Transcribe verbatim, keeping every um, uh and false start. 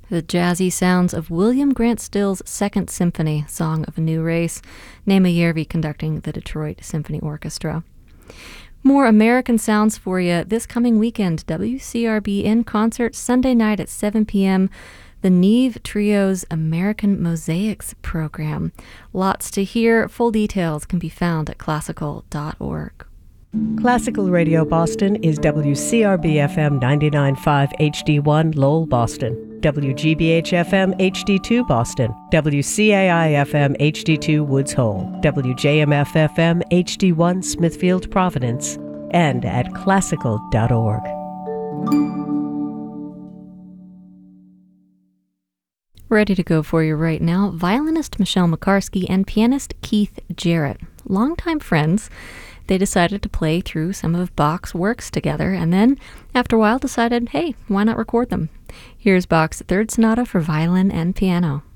The jazzy sounds of William Grant Still's Second Symphony, Song of a New Race, Nema Järvi conducting the Detroit Symphony Orchestra. More American sounds for you this coming weekend. W C R B in concert Sunday night at seven p.m. The Neve Trio's American Mosaics program. Lots to hear. Full details can be found at classical dot org. Classical Radio Boston is W C R B F M ninety-nine point five H D one Lowell, Boston, W G B H F M H D two Boston, W C A I F M H D two Woods Hole, W J M F F M H D one Smithfield, Providence, and at classical dot org. Ready to go for you right now, violinist Michelle Makarsky and pianist Keith Jarrett. Longtime friends, they decided to play through some of Bach's works together, and then, after a while, decided, hey, why not record them? Here's Bach's Third Sonata for violin and piano.